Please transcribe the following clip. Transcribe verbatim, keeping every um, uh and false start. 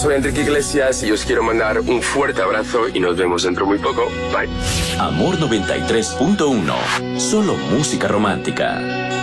soy Enrique Iglesias y os quiero mandar un fuerte abrazo y nos vemos dentro muy poco. Bye. Amor noventa y tres punto uno. Solo música romántica.